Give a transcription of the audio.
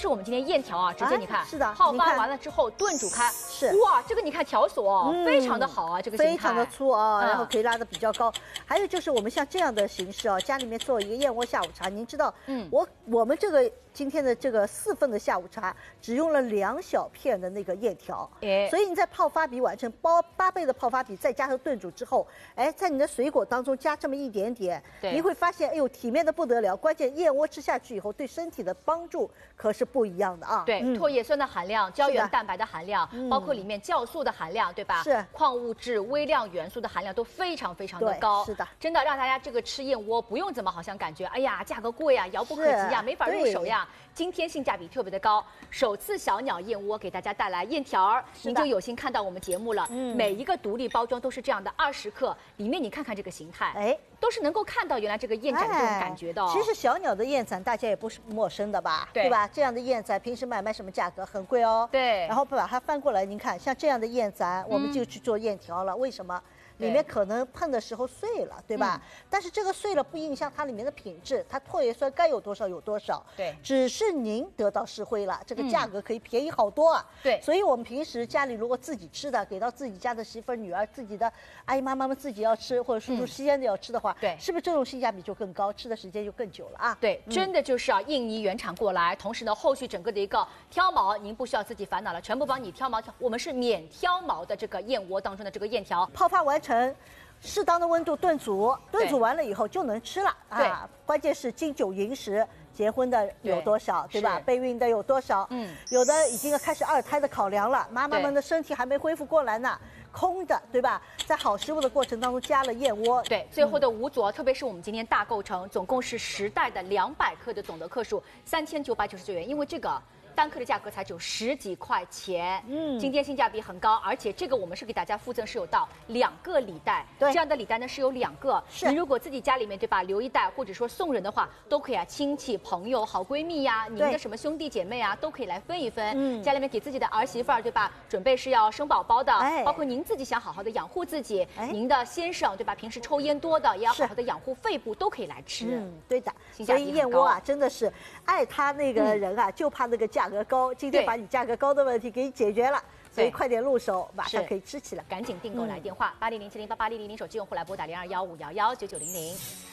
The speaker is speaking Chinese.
就是我们今天燕条啊，直接你看， 是的， 泡发完了之后炖煮开， 是哇，这个你看条索非常的好啊，这个非常的粗啊，然后可以拉得比较高。还有就是我们像这样的形式啊，家里面做一个燕窝下午茶，您知道，我们这个今天的这个4份的下午茶，只用了2小片的那个燕条，所以你在泡发比完成8倍的泡发比，再加上炖煮之后，在你的水果当中加这么一点点，你会发现，哎呦，体面的不得了。关键燕窝吃下去以后，对身体的帮助可是不一样的啊。 对，唾液酸的含量、胶原蛋白的含量，包括里面酵素的含量，对吧？ 是矿物质、微量元素的含量都非常非常的高。 是的， 真的让大家这个吃燕窝不用怎么好像感觉，哎呀，价格贵呀，遥不可及呀，没法入手呀。今天性价比特别的高，首次小鸟燕窝给大家带来燕条儿，您就有幸看到我们节目了。每一个独立包装都是这样的20克，里面你看看这个形态，都是能够看到原来这个燕盏的这种感觉的。 其实小鸟的燕盏大家也不是陌生的吧，对吧？这样的燕盏平时买卖什么价格？很贵哦。 对。 然后把它翻过来，您看，像这样的燕盏，我们就去做燕条了。为什么？里面可能碰的时候碎了，对吧？但是这个碎了不影响它里面的品质，它唾液酸该有多少有多少。 对， 只是您得到实惠了，这个价格可以便宜好多啊。 对， 所以我们平时家里如果自己吃的，给到自己家的媳妇儿、女儿、自己的阿姨妈妈们自己要吃，或者叔叔西安的要吃的话，对，是不是这种性价比就更高，吃的时间就更久了啊？ 对，真的就是印尼原产过来，同时呢，后续整个的一个挑毛，您不需要自己烦恼了，全部帮你挑毛。我们是免挑毛的这个燕窝当中的这个燕条， 泡发完成。适当的温度炖煮，炖煮完了以后就能吃了啊！关键是金九银十，结婚的有多少，对吧？备孕的有多少？有的已经要开始2胎的考量了，妈妈们的身体还没恢复过来呢，空的，对吧？在好食物的过程当中加了燕窝， 对，最后的5组，特别是我们今天大购成，总共是10袋的200克的总的克数3999元，因为这个。单克的价格才只有10几块钱，今天性价比很高，而且这个我们是给大家附赠是有到2个礼袋，这样的礼袋呢是有2个，你如果自己家里面对吧留一袋，或者说送人的话都可以啊，亲戚朋友好闺蜜呀，您的什么兄弟姐妹啊都可以来分一分，家里面给自己的儿媳妇儿对吧，准备是要生宝宝的，包括您自己想好好的养护自己，您的先生对吧，平时抽烟多的也要好好的养护肺部，都可以来吃， 对的，所以燕窝啊真的是爱它那个人啊，就怕那个价格高，今天把你价格高的问题给你解决了，所以快点入手，马上可以吃起来， 赶紧订购来电话8007088000，手机用户来拨打0215119900。